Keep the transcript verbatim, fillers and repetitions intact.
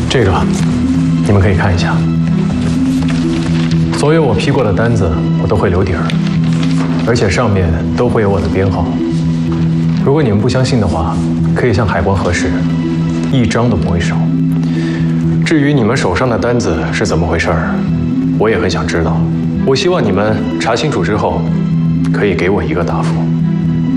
这个你们可以看一下，所有我批过的单子我都会留底儿，而且上面都会有我的编号。如果你们不相信的话，可以向海关核实，一张都不会少。至于你们手上的单子是怎么回事儿，我也很想知道。我希望你们查清楚之后，可以给我一个答复。